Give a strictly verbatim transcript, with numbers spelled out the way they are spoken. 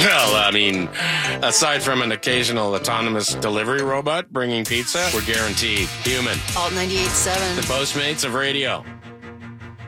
Well, I mean, aside from an occasional autonomous delivery robot bringing pizza, we're guaranteed human. Alt ninety-eight point seven. The Postmates of radio.